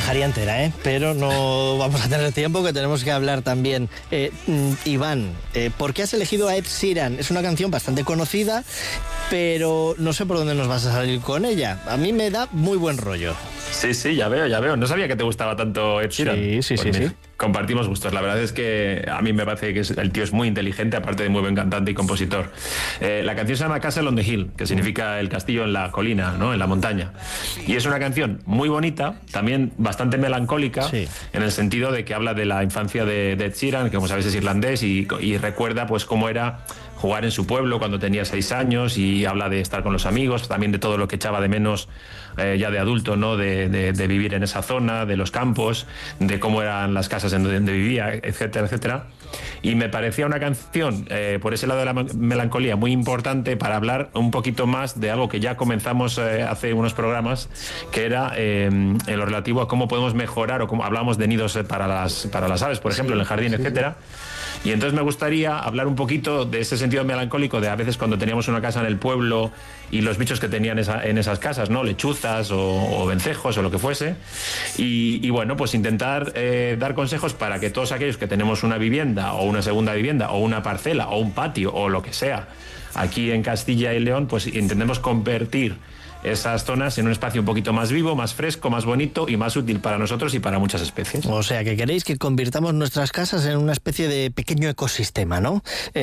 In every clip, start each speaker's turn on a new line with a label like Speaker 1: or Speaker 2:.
Speaker 1: dejaría entera, pero no vamos a tener tiempo, que tenemos que hablar también. Iván, ¿por qué has elegido a Ed Sheeran? Es una canción bastante conocida, pero no sé por dónde nos vas a salir con ella. A mí me da muy buen rollo.
Speaker 2: Sí, ya veo. No sabía que te gustaba tanto Ed Sheeran.
Speaker 1: Sí.
Speaker 2: Compartimos gustos. La verdad es que a mí me parece que el tío es muy inteligente, aparte de muy buen cantante y compositor. La canción se llama Castle on the Hill, que significa el castillo en la colina, ¿no? En la montaña. Y es una canción muy bonita, también bastante melancólica, en el sentido de que habla de la infancia de Ed Sheeran, que como sabéis es irlandés, y recuerda pues cómo era jugar en su pueblo cuando tenía 6 años, y habla de estar con los amigos, también de todo lo que echaba de menos ya de adulto, ¿no? De vivir en esa zona, de los campos, de cómo eran las casas en donde vivía, etcétera, etcétera. Y me parecía una canción, por ese lado de la melancolía, muy importante para hablar un poquito más de algo que ya comenzamos hace unos programas, que era en lo relativo a cómo podemos mejorar, o cómo hablamos de nidos para las aves, por ejemplo, en el jardín, etcétera. Y entonces me gustaría hablar un poquito de ese sentido melancólico de a veces cuando teníamos una casa en el pueblo y los bichos que tenían en esas casas, ¿no? Lechuzas o vencejos o lo que fuese. Y bueno, pues intentar dar consejos para que todos aquellos que tenemos una vivienda o una segunda vivienda o una parcela o un patio o lo que sea aquí en Castilla y León, pues intentemos convertir esas zonas en un espacio un poquito más vivo, más fresco, más bonito y más útil para nosotros y para muchas especies.
Speaker 1: O sea, que queréis que convirtamos nuestras casas en una especie de pequeño ecosistema, ¿no?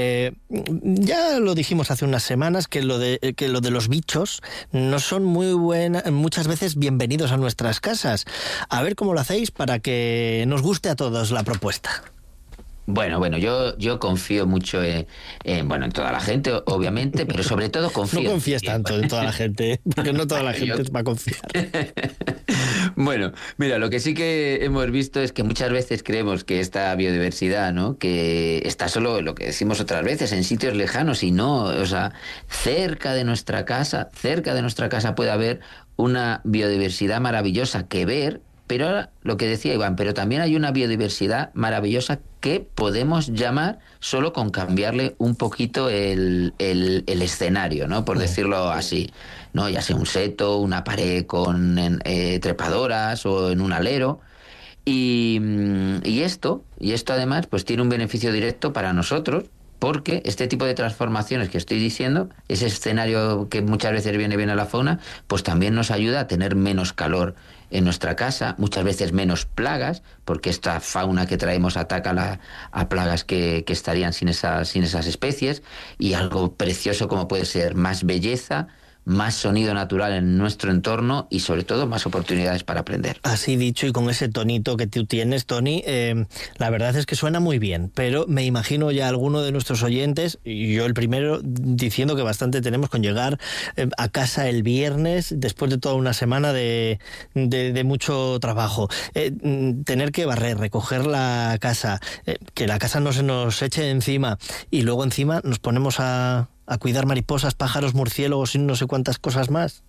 Speaker 1: Ya lo dijimos hace unas semanas, que lo de los bichos no son muchas veces bienvenidos a nuestras casas. A ver cómo lo hacéis para que nos guste a todos la propuesta.
Speaker 3: Bueno, yo confío mucho en toda la gente, obviamente, pero sobre todo confío...
Speaker 1: No confíes tanto en toda la gente, porque no toda la gente va a confiar.
Speaker 3: Bueno, mira, lo que sí que hemos visto es que muchas veces creemos que esta biodiversidad, ¿no?, que está solo, lo que decimos otras veces, en sitios lejanos, y no, o sea, cerca de nuestra casa puede haber una biodiversidad maravillosa que ver. Pero ahora, lo que decía Iván, pero también hay una biodiversidad maravillosa que podemos llamar solo con cambiarle un poquito el escenario, ¿no? Por decirlo así, ¿no? Ya sea un seto, una pared con trepadoras o en un alero. Y esto además pues tiene un beneficio directo para nosotros, porque este tipo de transformaciones que estoy diciendo, ese escenario que muchas veces viene bien a la fauna, pues también nos ayuda a tener menos calor en nuestra casa, muchas veces menos plagas, porque esta fauna que traemos ataca a plagas que estarían sin esas especies, y algo precioso como puede ser más belleza, más sonido natural en nuestro entorno y sobre todo más oportunidades para aprender.
Speaker 1: Así dicho, y con ese tonito que tú tienes, Tony, la verdad es que suena muy bien, pero me imagino ya alguno de nuestros oyentes, y yo el primero, diciendo que bastante tenemos con llegar a casa el viernes después de toda una semana de mucho trabajo, tener que barrer, recoger la casa, que la casa no se nos eche encima, y luego encima nos ponemos a cuidar mariposas, pájaros, murciélagos y no sé cuántas cosas más.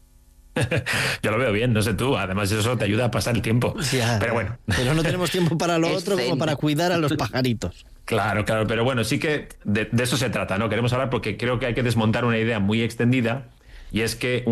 Speaker 2: Yo lo veo bien, no sé tú. Además eso te ayuda a pasar el tiempo.
Speaker 1: Ya, pero bueno. Pero no tenemos tiempo para lo otro como para cuidar a los pajaritos.
Speaker 2: Claro, pero bueno, sí que de eso se trata, ¿no? Queremos hablar porque creo que hay que desmontar una idea muy extendida, y es que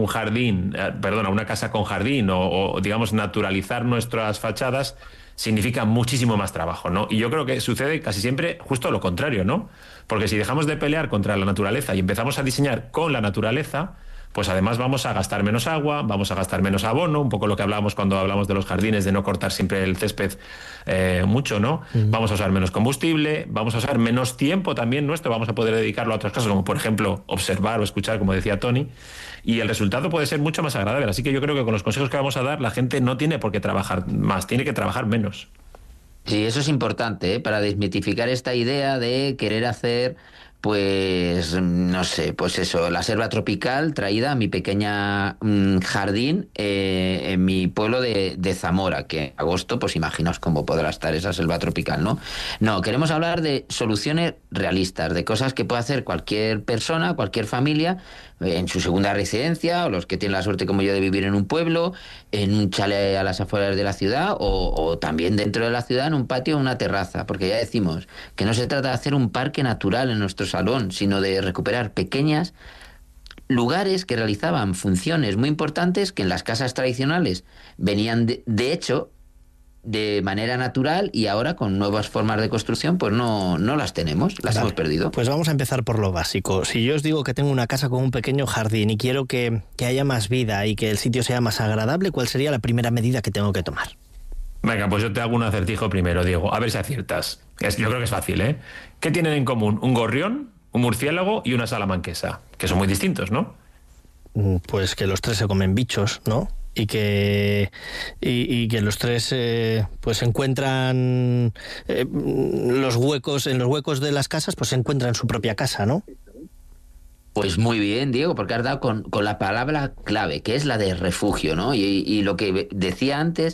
Speaker 2: una casa con jardín o digamos naturalizar nuestras fachadas significa muchísimo más trabajo, ¿no? Y yo creo que sucede casi siempre justo lo contrario, ¿no? Porque si dejamos de pelear contra la naturaleza y empezamos a diseñar con la naturaleza, pues además vamos a gastar menos agua, vamos a gastar menos abono, un poco lo que hablábamos cuando hablamos de los jardines, de no cortar siempre el césped mucho, ¿no? Vamos a usar menos combustible, vamos a usar menos tiempo también nuestro, vamos a poder dedicarlo a otras cosas, como por ejemplo observar o escuchar, como decía Tony, y el resultado puede ser mucho más agradable. Así que yo creo que con los consejos que vamos a dar, la gente no tiene por qué trabajar más, tiene que trabajar menos.
Speaker 3: Sí, eso es importante, para desmitificar esta idea de querer hacer, pues, no sé, pues eso, la selva tropical traída a mi pequeña jardín en mi pueblo de Zamora, que en agosto, pues imaginaos cómo podrá estar esa selva tropical, ¿no? No, queremos hablar de soluciones realistas, de cosas que puede hacer cualquier persona, cualquier familia, en su segunda residencia, o los que tienen la suerte como yo de vivir en un pueblo, en un chalet a las afueras de la ciudad, o también dentro de la ciudad, en un patio o una terraza, porque ya decimos que no se trata de hacer un parque natural en nuestro salón, sino de recuperar pequeñas lugares que realizaban funciones muy importantes que en las casas tradicionales venían de hecho de manera natural y ahora con nuevas formas de construcción pues no las tenemos, las hemos perdido.
Speaker 1: Pues vamos a empezar por lo básico. Si yo os digo que tengo una casa con un pequeño jardín y quiero que haya más vida y que el sitio sea más agradable, ¿cuál sería la primera medida que tengo que tomar?
Speaker 2: Venga, pues yo te hago un acertijo primero, Diego, a ver si aciertas. Yo creo que es fácil, ¿eh? ¿Qué tienen en común un gorrión, un murciélago y una salamanquesa? Que son muy distintos, ¿no?
Speaker 1: Pues que los tres se comen bichos, ¿no? Y que los tres pues encuentran los huecos de las casas, pues encuentran su propia casa, ¿no?
Speaker 3: Pues muy bien, Diego, porque has dado con la palabra clave, que es la de refugio, ¿no? Y lo que decía antes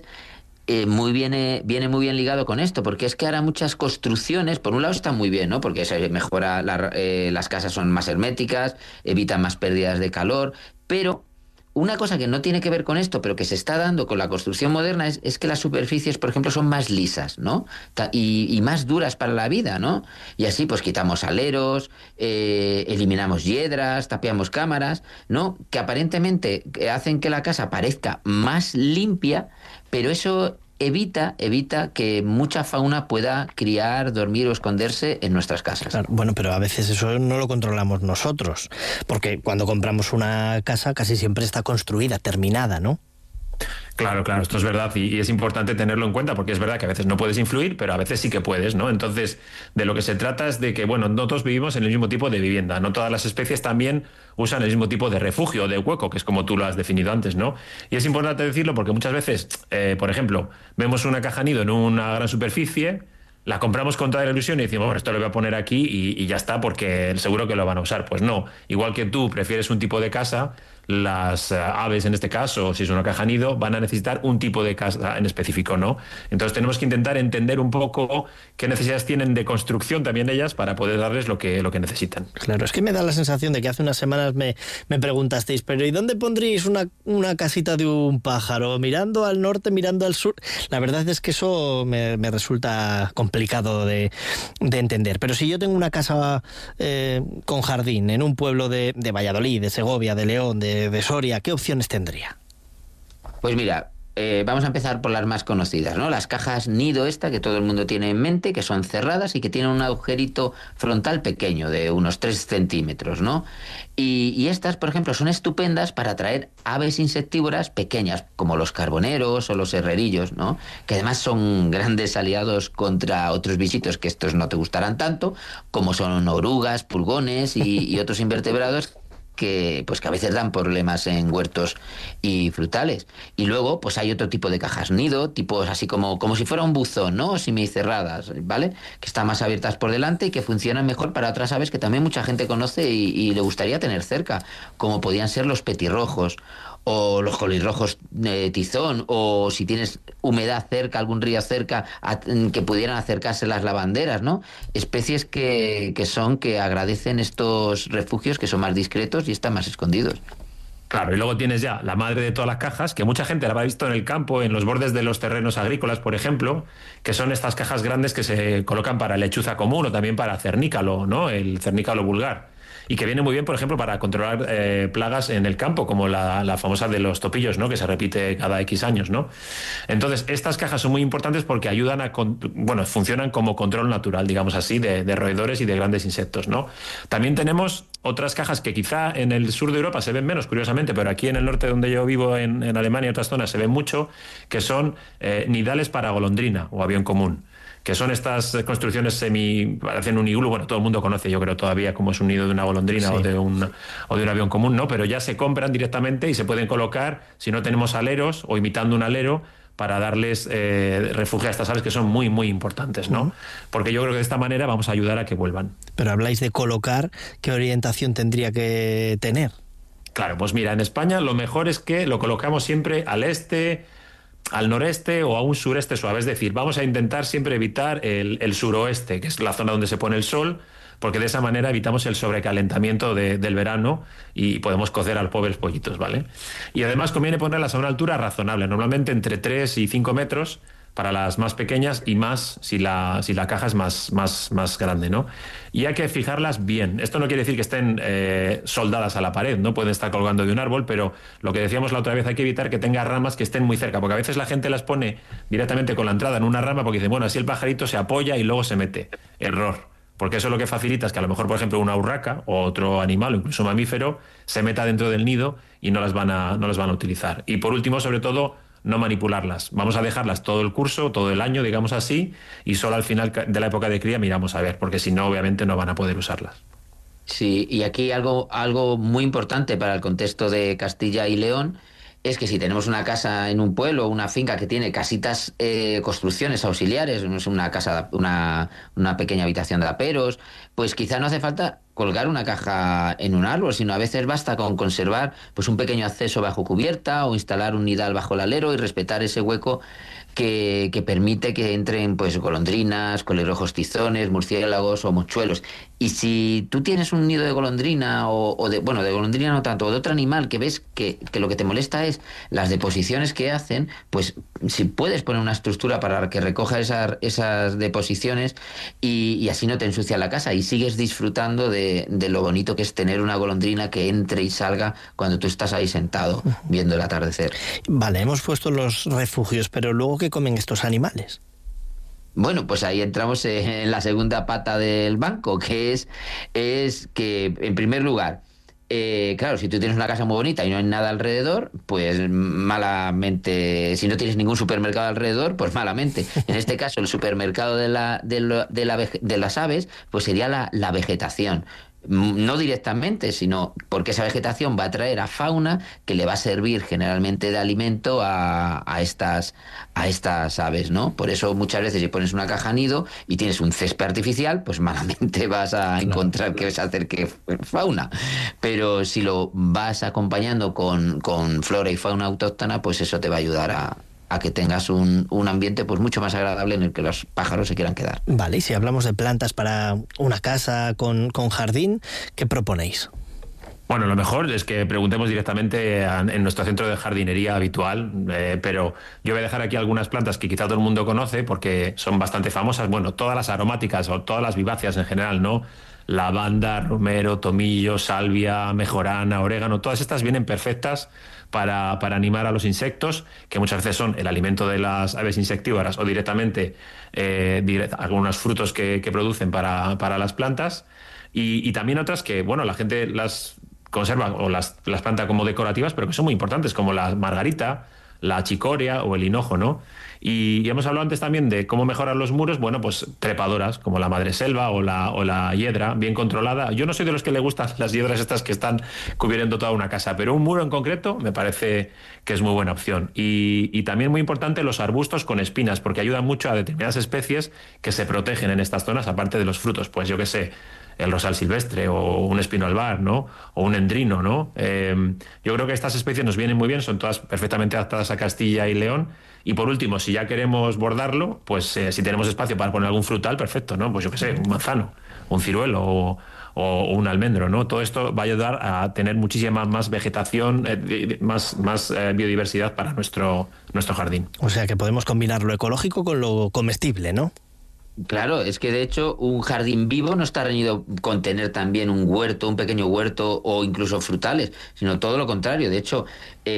Speaker 3: viene muy bien ligado con esto, porque es que ahora muchas construcciones, por un lado está muy bien, ¿no? Porque se mejora, las casas son más herméticas, evitan más pérdidas de calor, pero una cosa que no tiene que ver con esto, pero que se está dando con la construcción moderna es que las superficies, por ejemplo, son más lisas, ¿no? Y más duras para la vida, ¿no? Y así pues quitamos aleros, eliminamos hiedras, tapiamos cámaras, ¿no? Que aparentemente hacen que la casa parezca más limpia, pero eso evita que mucha fauna pueda criar, dormir o esconderse en nuestras casas.
Speaker 1: Claro, bueno, pero a veces eso no lo controlamos nosotros, porque cuando compramos una casa casi siempre está construida, terminada, ¿no?
Speaker 2: Claro, esto es verdad y es importante tenerlo en cuenta porque es verdad que a veces no puedes influir, pero a veces sí que puedes, ¿no? Entonces, de lo que se trata es de que, bueno, no todos vivimos en el mismo tipo de vivienda, no todas las especies también usan el mismo tipo de refugio o de hueco, que es como tú lo has definido antes, ¿no? Y es importante decirlo porque muchas veces, por ejemplo, vemos una caja nido en una gran superficie, la compramos con toda la ilusión y decimos, bueno, esto lo voy a poner aquí y ya está porque seguro que lo van a usar. Pues no, igual que tú prefieres un tipo de casa, las aves en este caso, si es una caja nido, van a necesitar un tipo de casa en específico, ¿no? Entonces tenemos que intentar entender un poco qué necesidades tienen de construcción también ellas para poder darles lo que necesitan.
Speaker 1: Claro, es que me da la sensación de que hace unas semanas me preguntasteis, pero ¿y dónde pondríais una casita de un pájaro? ¿Mirando al norte, mirando al sur? La verdad es que eso me resulta complicado de entender. Pero si yo tengo una casa con jardín en un pueblo de Valladolid, de Segovia, de León, de Soria, ¿qué opciones tendría?
Speaker 3: Pues mira, vamos a empezar por las más conocidas, ¿no? Las cajas nido que todo el mundo tiene en mente, que son cerradas y que tienen un agujerito frontal pequeño de unos 3 centímetros, ¿no? Y estas, por ejemplo, son estupendas para atraer aves insectívoras pequeñas, como los carboneros o los herrerillos, ¿no? Que además son grandes aliados contra otros bichitos que estos no te gustarán tanto, como son orugas, pulgones y otros invertebrados que a veces dan problemas en huertos y frutales. Y luego, pues hay otro tipo de cajas nido, tipos así como si fuera un buzón, ¿no? Semicerradas, ¿vale? Que están más abiertas por delante y que funcionan mejor para otras aves que también mucha gente conoce y le gustaría tener cerca, como podían ser los petirrojos o los colirrojos tizón, o si tienes humedad cerca, algún río cerca, que pudieran acercarse las lavanderas, ¿no? Especies que agradecen estos refugios, que son más discretos y están más escondidos.
Speaker 2: Claro, y luego tienes ya la madre de todas las cajas, que mucha gente la habrá visto en el campo, en los bordes de los terrenos agrícolas, por ejemplo, que son estas cajas grandes que se colocan para lechuza común o también para cernícalo, ¿no? El cernícalo vulgar. Y que viene muy bien, por ejemplo, para controlar plagas en el campo, como la famosa de los topillos, ¿no? Que se repite cada X años, ¿no? Entonces, estas cajas son muy importantes porque ayudan funcionan como control natural, digamos así, de roedores y de grandes insectos, ¿no? También tenemos otras cajas que quizá en el sur de Europa se ven menos, curiosamente, pero aquí en el norte donde yo vivo, en Alemania y otras zonas, se ven mucho, que son nidales para golondrina o avión común, que son estas construcciones parecen un iglú. Bueno, todo el mundo conoce, yo creo, todavía cómo es un nido de una golondrina, sí, o de un avión común, ¿no? Pero ya se compran directamente y se pueden colocar, si no tenemos aleros o imitando un alero, para darles refugio a estas aves que son muy, muy importantes, ¿no? Porque yo creo que de esta manera vamos a ayudar a que vuelvan.
Speaker 1: Pero habláis de colocar, ¿qué orientación tendría que tener?
Speaker 2: Claro, pues mira, en España lo mejor es que lo colocamos siempre al este, al noreste o a un sureste suave. Es decir, vamos a intentar siempre evitar el suroeste, que es la zona donde se pone el sol, porque de esa manera evitamos el sobrecalentamiento del verano y podemos cocer a los pobres pollitos, ¿vale? Y además conviene ponerlas a una altura razonable, normalmente entre 3 y 5 metros, para las más pequeñas y más si la caja es más grande, ¿no? Y hay que fijarlas bien. Esto no quiere decir que estén soldadas a la pared, no pueden estar colgando de un árbol, pero lo que decíamos la otra vez, hay que evitar que tenga ramas que estén muy cerca, porque a veces la gente las pone directamente con la entrada en una rama porque dice, bueno, así el pajarito se apoya y luego se mete. Error. Porque eso lo que facilita es que a lo mejor, por ejemplo, una urraca o otro animal o incluso mamífero se meta dentro del nido y no las van a utilizar. Y por último, sobre todo, no manipularlas. Vamos a dejarlas todo el curso, todo el año, digamos así, y solo al final de la época de cría miramos a ver, porque si no, obviamente no van a poder usarlas.
Speaker 3: Sí, y aquí algo muy importante para el contexto de Castilla y León es que si tenemos una casa en un pueblo o una finca que tiene casitas, construcciones auxiliares, no es una casa, una pequeña habitación de aperos, pues quizá no hace falta colgar una caja en un árbol, sino a veces basta con conservar pues un pequeño acceso bajo cubierta o instalar un nidal bajo el alero y respetar ese hueco que permite que entren pues golondrinas, colirrojos tizones, murciélagos o mochuelos. Y si tú tienes un nido de golondrina de golondrina no tanto, o de otro animal que ves que lo que te molesta es las deposiciones que hacen, pues si puedes poner una estructura para que recoja esas deposiciones y así no te ensucia la casa y sigues disfrutando de lo bonito que es tener una golondrina que entre y salga cuando tú estás ahí sentado viendo el atardecer.
Speaker 1: Vale, hemos puesto los refugios, pero luego, ¿qué comen estos animales?
Speaker 3: Bueno, pues ahí entramos en la segunda pata del banco, que es que, en primer lugar, claro, si tú tienes una casa muy bonita y no hay nada alrededor, pues malamente, si no tienes ningún supermercado alrededor, pues malamente. En este caso, el supermercado de las aves, pues sería la vegetación. No directamente, sino porque esa vegetación va a traer a fauna que le va a servir generalmente de alimento a estas aves, ¿no? Por eso muchas veces si pones una caja nido y tienes un césped artificial, pues malamente vas a encontrar que vas a hacer que fauna. Pero si lo vas acompañando con flora y fauna autóctona, pues eso te va a ayudar a que tengas un ambiente pues mucho más agradable en el que los pájaros se quieran quedar.
Speaker 1: Vale, y si hablamos de plantas para una casa con jardín, ¿qué proponéis?
Speaker 2: Bueno, lo mejor es que preguntemos directamente en nuestro centro de jardinería habitual, pero yo voy a dejar aquí algunas plantas que quizá todo el mundo conoce porque son bastante famosas. Bueno, todas las aromáticas o todas las viváceas en general, ¿no? Lavanda, romero, tomillo, salvia, mejorana, orégano, todas estas vienen perfectas para animar a los insectos, que muchas veces son el alimento de las aves insectívoras o directamente algunos frutos que producen para las plantas y también otras que, bueno, la gente las conserva o las planta como decorativas, pero que son muy importantes, como la margarita, la chicoria o el hinojo, ¿no? Y hemos hablado antes también de cómo mejorar los muros, bueno, pues trepadoras, como la madreselva o la hiedra, bien controlada. Yo no soy de los que le gustan las hiedras estas que están cubriendo toda una casa, pero un muro en concreto me parece que es muy buena opción. Y también muy importante los arbustos con espinas, porque ayudan mucho a determinadas especies que se protegen en estas zonas, aparte de los frutos, pues yo qué sé, el rosal silvestre o un espino albar, ¿no? O un endrino, ¿no? Yo creo que estas especies nos vienen muy bien, son todas perfectamente adaptadas a Castilla y León. Y por último, si ya queremos bordarlo, pues si tenemos espacio para poner algún frutal, perfecto, ¿no? Pues yo qué sé, un manzano, un ciruelo o un almendro, ¿no? Todo esto va a ayudar a tener muchísima más vegetación, más biodiversidad para nuestro jardín.
Speaker 1: O sea que podemos combinar lo ecológico con lo comestible, ¿no?
Speaker 3: Claro, es que de hecho un jardín vivo no está reñido con tener también un huerto, un pequeño huerto o incluso frutales, sino todo lo contrario. De hecho,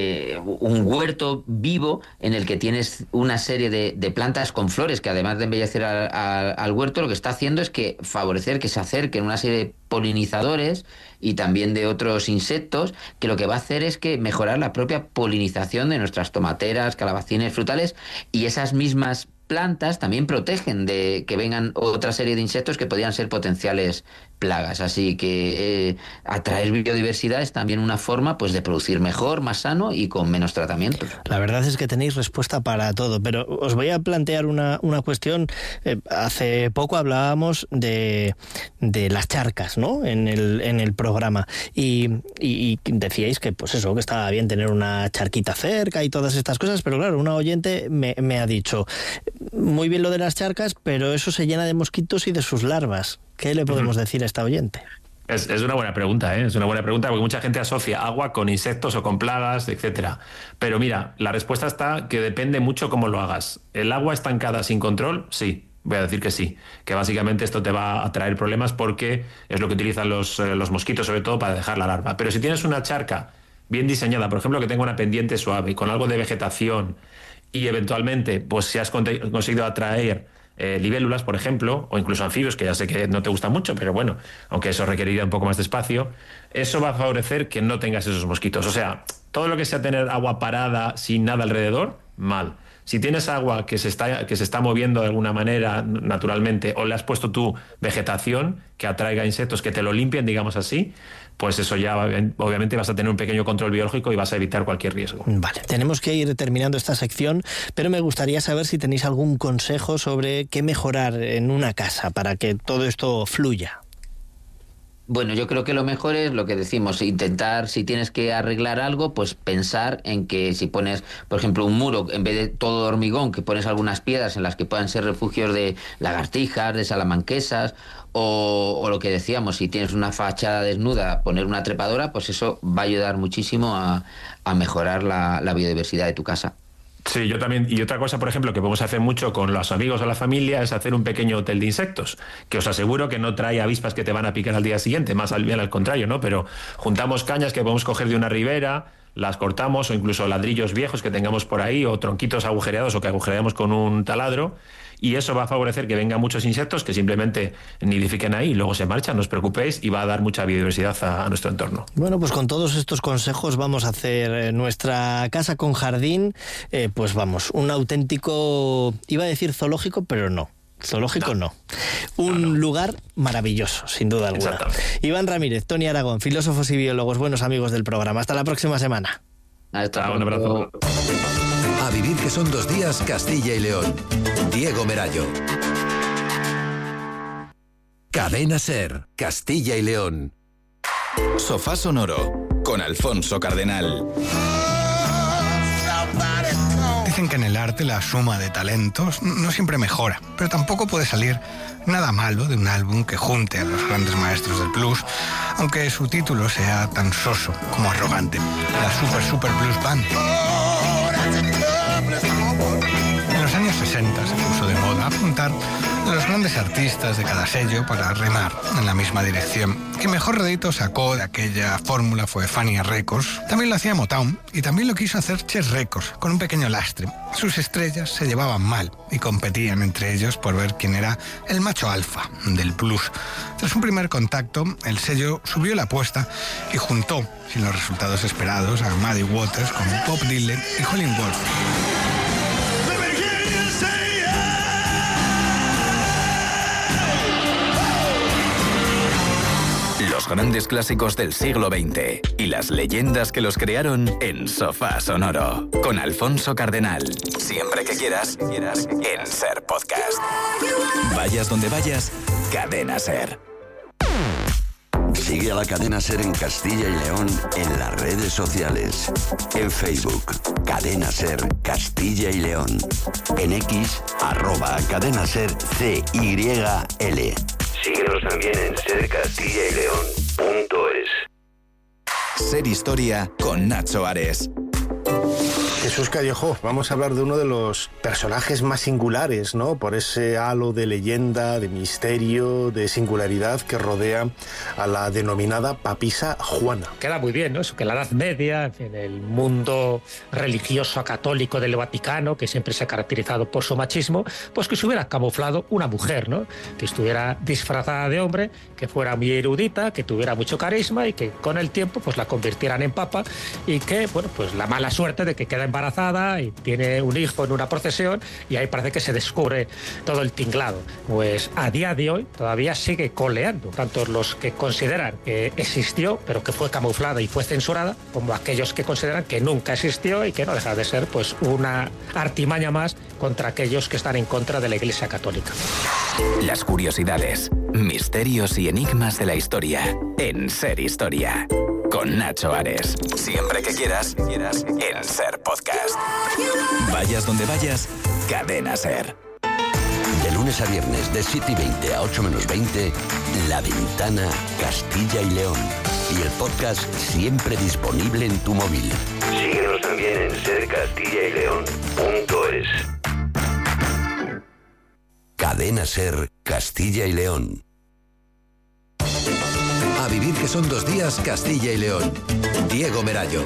Speaker 3: un huerto vivo en el que tienes una serie de plantas con flores que además de embellecer al huerto, lo que está haciendo es que favorecer que se acerquen una serie de polinizadores y también de otros insectos, que lo que va a hacer es que mejorar la propia polinización de nuestras tomateras, calabacines, frutales, y esas mismas plantas también protegen de que vengan otra serie de insectos que podrían ser potenciales plagas. Así que atraer biodiversidad es también una forma pues de producir mejor, más sano y con menos tratamiento.
Speaker 1: La verdad es que tenéis respuesta para todo, pero os voy a plantear una cuestión. Hace poco hablábamos de las charcas, ¿no? En el programa y decíais que pues eso, que estaba bien tener una charquita cerca y todas estas cosas, pero claro, una oyente me ha dicho, muy bien lo de las charcas, pero eso se llena de mosquitos y de sus larvas. ¿Qué le podemos decir a esta oyente?
Speaker 2: Es una buena pregunta, ¿eh? Es una buena pregunta porque mucha gente asocia agua con insectos o con plagas, etcétera. Pero mira, la respuesta está que depende mucho cómo lo hagas. ¿El agua estancada sin control? Sí, voy a decir que sí. Que básicamente esto te va a traer problemas porque es lo que utilizan los mosquitos sobre todo para dejar la larva. Pero si tienes una charca bien diseñada, por ejemplo, que tenga una pendiente suave, con algo de vegetación y eventualmente, pues si has conseguido atraer libélulas, por ejemplo, o incluso anfibios, que ya sé que no te gustan mucho, pero bueno, aunque eso requeriría un poco más de espacio, eso va a favorecer que no tengas esos mosquitos. O sea, todo lo que sea tener agua parada sin nada alrededor, mal. Si tienes agua que se está moviendo de alguna manera naturalmente, o le has puesto tu vegetación que atraiga insectos, que te lo limpien, digamos así, pues eso ya obviamente vas a tener un pequeño control biológico y vas a evitar cualquier riesgo.
Speaker 1: Vale, tenemos que ir terminando esta sección, pero me gustaría saber si tenéis algún consejo sobre qué mejorar en una casa para que todo esto fluya.
Speaker 3: Bueno, yo creo que lo mejor es lo que decimos, intentar, si tienes que arreglar algo, pues pensar en que si pones, por ejemplo, un muro, en vez de todo de hormigón, que pones algunas piedras en las que puedan ser refugios de lagartijas, de salamanquesas, o lo que decíamos, si tienes una fachada desnuda, poner una trepadora, pues eso va a ayudar muchísimo a mejorar la biodiversidad de tu casa.
Speaker 2: Sí, yo también. Y otra cosa, por ejemplo, que podemos hacer mucho con los amigos o la familia es hacer un pequeño hotel de insectos, que os aseguro que no trae avispas que te van a picar al día siguiente, más bien al contrario, ¿no? Pero juntamos cañas que podemos coger de una ribera, las cortamos, o incluso ladrillos viejos que tengamos por ahí, o tronquitos agujereados o que agujereamos con un taladro, y eso va a favorecer que vengan muchos insectos que simplemente nidifiquen ahí y luego se marchan, no os preocupéis, y va a dar mucha biodiversidad a nuestro entorno.
Speaker 1: Bueno, pues con todos estos consejos vamos a hacer nuestra casa con jardín, pues vamos, un auténtico, iba a decir zoológico, pero no. Zoológico no. Un lugar maravilloso, sin duda alguna. Iván Ramírez, Tony Aragón, filósofos y biólogos, buenos amigos del programa. Hasta la próxima semana.
Speaker 3: Hasta
Speaker 2: un abrazo.
Speaker 4: A vivir que son 2 días, Castilla y León. Diego Merayo. Cadena SER, Castilla y León.
Speaker 5: Sofá Sonoro, con Alfonso Cardenal.
Speaker 6: Dicen que en el arte la suma de talentos no siempre mejora, pero tampoco puede salir nada malo de un álbum que junte a los grandes maestros del blues, aunque su título sea tan soso como arrogante. La Super Blues Band. En los años 60 se puso de moda apuntar a los grandes artistas de cada sello para remar en la misma dirección. Quien mejor rédito sacó de aquella fórmula fue Fania Records. También lo hacía Motown y también lo quiso hacer Chess Records, con un pequeño lastre. Sus estrellas se llevaban mal y competían entre ellos por ver quién era el macho alfa del blues. Tras un primer contacto, el sello subió la apuesta y juntó, sin los resultados esperados, a Muddy Waters con Bob Dylan y Howlin' Wolf.
Speaker 5: Los grandes clásicos del siglo XX y las leyendas que los crearon en Sofá Sonoro. Con Alfonso Cardenal. Siempre que quieras, en SER Podcast. Vayas donde vayas, Cadena SER.
Speaker 7: Sigue a la Cadena SER en Castilla y León en las redes sociales. En Facebook, Cadena SER Castilla y León. En X, @CadenaSER CYL. Síguenos también en sercastillaileón.es.
Speaker 5: SER Historia con Nacho Ares.
Speaker 8: Jesús Callejo, vamos a hablar de uno de los personajes más singulares, ¿no? Por ese halo de leyenda, de misterio, de singularidad que rodea a la denominada papisa Juana.
Speaker 9: Queda muy bien, ¿no? Eso que la Edad Media, en el mundo religioso católico del Vaticano, que siempre se ha caracterizado por su machismo, pues que se hubiera camuflado una mujer, ¿no? Que estuviera disfrazada de hombre, que fuera muy erudita, que tuviera mucho carisma y que con el tiempo pues la convirtieran en papa y que, bueno, pues la mala suerte de que queda embarazada y tiene un hijo en una procesión y ahí parece que se descubre todo el tinglado. Pues a día de hoy todavía sigue coleando, tanto los que consideran que existió pero que fue camuflada y fue censurada, como aquellos que consideran que nunca existió y que no deja de ser pues una artimaña más contra aquellos que están en contra de la Iglesia Católica.
Speaker 5: Las curiosidades, misterios y enigmas de la historia en SER Historia. Con Nacho Ares. Siempre que quieras, en SER Podcast. Vayas donde vayas, Cadena SER.
Speaker 7: De lunes a viernes de 7:20 a 8 menos 20, La Ventana Castilla y León. Y el podcast siempre disponible en tu móvil. Síguenos también en sercastillayleón.es. Cadena Ser Castilla y León. A vivir que son 2 días Castilla y León. Diego Merallo.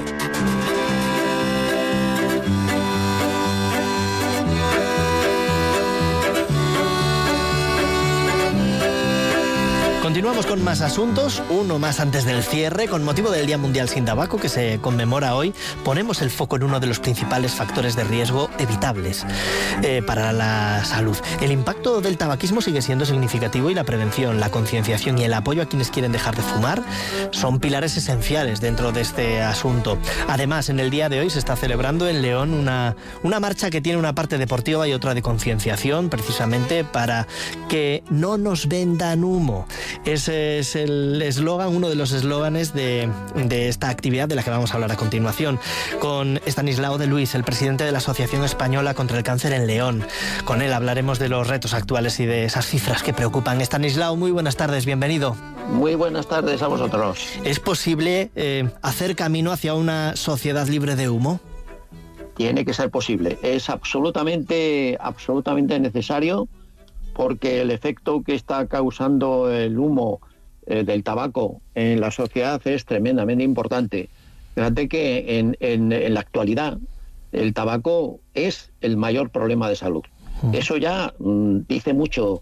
Speaker 1: Continuamos con más asuntos, uno más antes del cierre. Con motivo del Día Mundial sin Tabaco, que se conmemora hoy, ponemos el foco en uno de los principales factores de riesgo evitables para la salud. El impacto del tabaquismo sigue siendo significativo y la prevención, la concienciación y el apoyo a quienes quieren dejar de fumar son pilares esenciales dentro de este asunto. Además, en el día de hoy se está celebrando en León una marcha que tiene una parte deportiva y otra de concienciación, precisamente para que no nos vendan humo. Ese es el eslogan, uno de los eslóganes de esta actividad de la que vamos a hablar a continuación, con Estanislao de Luis, el presidente de la Asociación Española contra el Cáncer en León. Con él hablaremos de los retos actuales y de esas cifras que preocupan. Estanislao, muy buenas tardes, bienvenido.
Speaker 10: Muy buenas tardes a vosotros.
Speaker 1: ¿Es posible hacer camino hacia una sociedad libre de humo?
Speaker 10: Tiene que ser posible. Es absolutamente necesario, porque el efecto que está causando el humo del tabaco en la sociedad es tremendamente importante. Fíjate que en la actualidad el tabaco es el mayor problema de salud. Eso ya dice mucho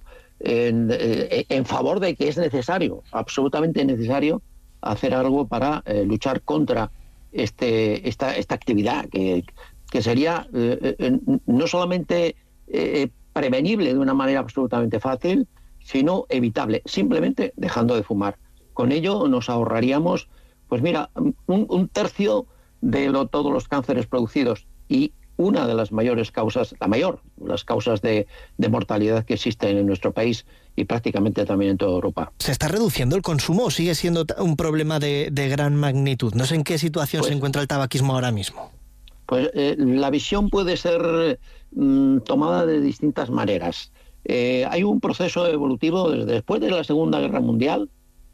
Speaker 10: en favor de que es necesario, absolutamente necesario, hacer algo para luchar contra esta actividad que sería no solamente prevenible de una manera absolutamente fácil, sino evitable, simplemente dejando de fumar. Con ello nos ahorraríamos, pues mira, un tercio de todos los cánceres producidos, y una de las mayores causas, las causas de mortalidad que existen en nuestro país y prácticamente también en toda Europa.
Speaker 1: ¿Se está reduciendo el consumo o sigue siendo un problema de gran magnitud? No sé en qué situación se encuentra el tabaquismo ahora mismo.
Speaker 10: Pues la visión puede ser tomada de distintas maneras. Hay un proceso evolutivo desde después de la Segunda Guerra Mundial.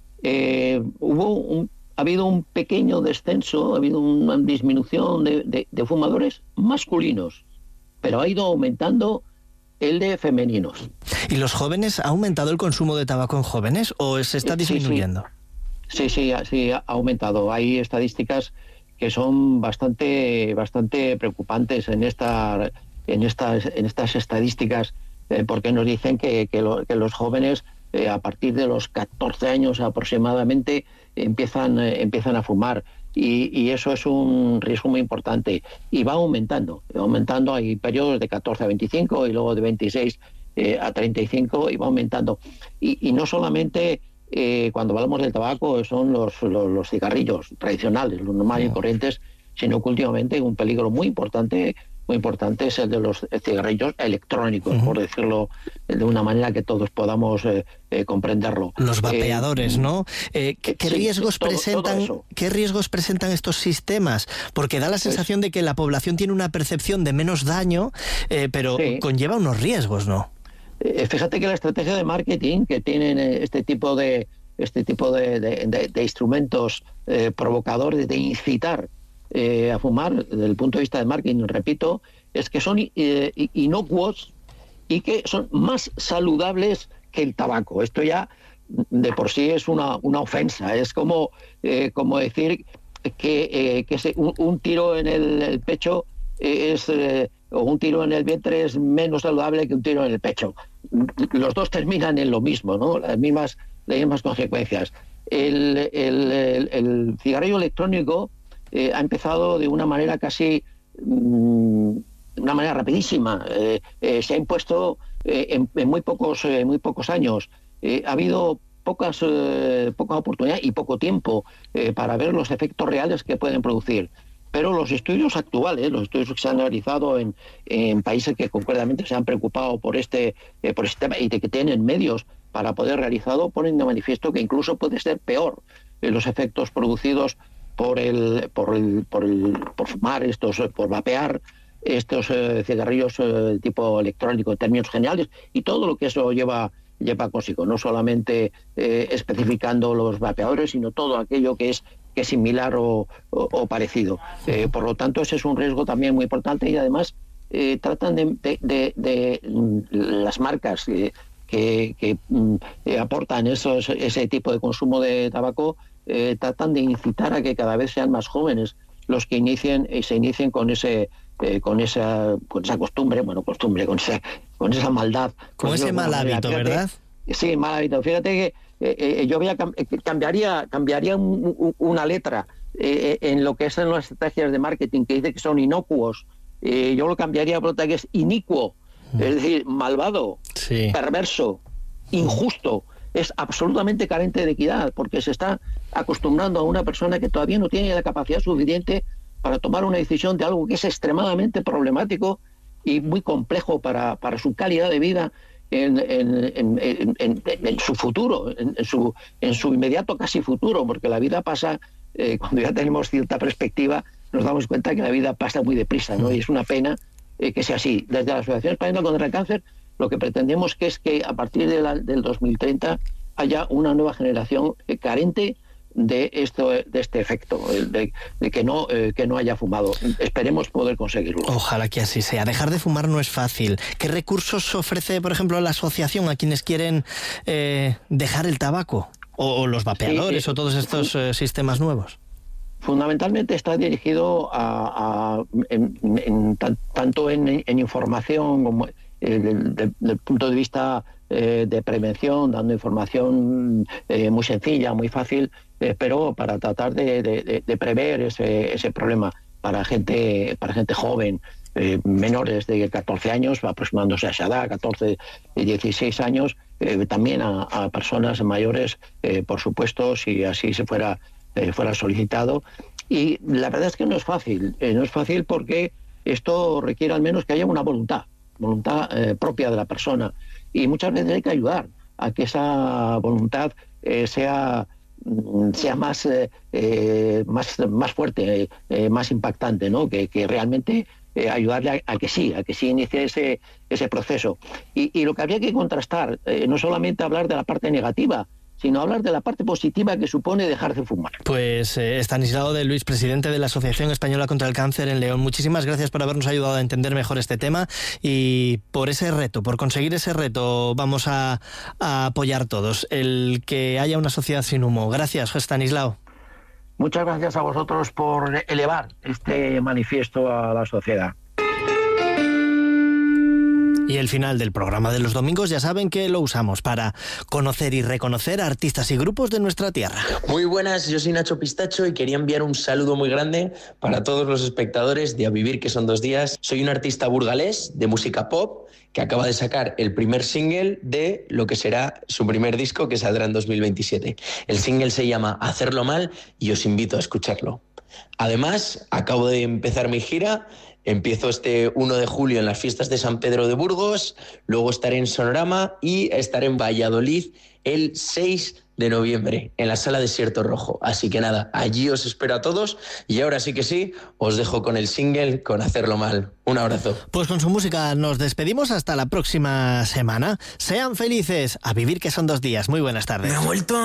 Speaker 10: Ha habido un pequeño descenso, ha habido una disminución de fumadores masculinos, pero ha ido aumentando el de femeninos.
Speaker 1: ¿Y los jóvenes? ¿Ha aumentado el consumo de tabaco en jóvenes o se está disminuyendo?
Speaker 10: Sí, ha aumentado. Hay estadísticas que son bastante preocupantes en estas estadísticas, porque nos dicen que los jóvenes a partir de los 14 años aproximadamente empiezan a fumar, y eso es un riesgo muy importante, y va aumentando. Hay periodos de 14 a 25 y luego de 26 a 35, y va aumentando. Y no solamente cuando hablamos del tabaco son los cigarrillos tradicionales, los normales y corrientes, sino que últimamente un peligro muy importante es el de los cigarrillos electrónicos, por decirlo de una manera que todos podamos comprenderlo.
Speaker 1: Los vapeadores, ¿no? ¿Qué riesgos presentan estos sistemas? Porque da la sensación de que la población tiene una percepción de menos daño, pero conlleva unos riesgos, ¿no?
Speaker 10: Fíjate que la estrategia de marketing que tienen este tipo de instrumentos provocadores de incitar a fumar, desde el punto de vista de marketing, repito, es que son inocuos y que son más saludables que el tabaco. Esto ya de por sí es una ofensa. Es como decir que un tiro en el pecho o un tiro en el vientre es menos saludable que un tiro en el pecho. Los dos terminan en lo mismo, ¿no? Las mismas consecuencias. El cigarrillo electrónico ha empezado de una manera una manera rapidísima. Se ha impuesto en muy pocos años. Ha habido poca oportunidad y poco tiempo para ver los efectos reales que pueden producir. Pero los estudios actuales, los estudios que se han realizado en países que concretamente se han preocupado por este tema y de que tienen medios para poder realizarlo, ponen de manifiesto que incluso puede ser peor los efectos producidos por fumar por vapear, estos cigarrillos tipo electrónico en términos generales y todo lo que eso lleva consigo, no solamente especificando los vapeadores, sino todo aquello que es similar o parecido. Por lo tanto, ese es un riesgo también muy importante, y además tratan de las marcas que aportan ese tipo de consumo de tabaco, tratan de incitar a que cada vez sean más jóvenes los que se inicien con esa costumbre, con esa maldad.
Speaker 1: Con ese mal hábito, ¿verdad?
Speaker 10: Sí, mal hábito. Fíjate que yo cambiaría una letra en lo que son las estrategias de marketing, que dice que son inocuos. Yo lo cambiaría por otra que es inicuo, es decir, malvado,
Speaker 1: sí,
Speaker 10: perverso, injusto. Es absolutamente carente de equidad, porque se está acostumbrando a una persona que todavía no tiene la capacidad suficiente para tomar una decisión de algo que es extremadamente problemático y muy complejo para su calidad de vida en su futuro, en su inmediato casi futuro, porque la vida pasa, cuando ya tenemos cierta perspectiva, nos damos cuenta que la vida pasa muy deprisa, ¿no? Y es una pena que sea así. Desde la Asociación Española contra el Cáncer, lo que pretendemos es que a partir del 2030 haya una nueva generación carente de este efecto, de que no haya fumado. Esperemos poder conseguirlo.
Speaker 1: Ojalá que así sea. Dejar de fumar no es fácil. ¿Qué recursos ofrece, por ejemplo, la asociación a quienes quieren dejar el tabaco? ¿O los vapeadores, sí, o todos estos sistemas nuevos?
Speaker 10: Fundamentalmente está dirigido tanto en información como desde el punto de vista de prevención, dando información muy sencilla, muy fácil, pero para tratar de prever ese problema para gente joven, menores de 14 años, aproximándose a esa edad, 14 y 16 años, también a personas mayores, por supuesto, si así se fuera solicitado. Y la verdad es que no es fácil porque esto requiere al menos que haya una voluntad propia de la persona, y muchas veces hay que ayudar a que esa voluntad sea más fuerte, más impactante, ¿no? Que realmente ayudarle a que sí inicie ese proceso. Y lo que habría que contrastar, no solamente hablar de la parte negativa, sino hablar de la parte positiva que supone dejar de fumar.
Speaker 1: Pues Estanislao de Luis, presidente de la Asociación Española contra el Cáncer en León, muchísimas gracias por habernos ayudado a entender mejor este tema, y por ese reto, por conseguir ese reto, vamos a apoyar todos el que haya una sociedad sin humo. Gracias, Estanislao.
Speaker 10: Muchas gracias a vosotros por elevar este manifiesto a la sociedad.
Speaker 1: Y el final del programa de los domingos ya saben que lo usamos para conocer y reconocer a artistas y grupos de nuestra tierra.
Speaker 11: Muy buenas, yo soy Nacho Pistacho y quería enviar un saludo muy grande para todos los espectadores de A Vivir que son 2 días. Soy un artista burgalés de música pop que acaba de sacar el primer single de lo que será su primer disco, que saldrá en 2027. El single se llama Hacerlo Mal y os invito a escucharlo. Además, acabo de empezar mi gira. Empiezo este 1 de julio en las fiestas de San Pedro de Burgos, luego estaré en Sonorama y estaré en Valladolid el 6 de noviembre en la Sala Desierto Rojo. Así que nada, allí os espero a todos, y ahora sí que sí, os dejo con el single, con Hacerlo Mal. Un abrazo.
Speaker 1: Pues con su música nos despedimos hasta la próxima semana. Sean felices. A vivir que son 2 días. Muy buenas tardes.
Speaker 12: Me he vuelto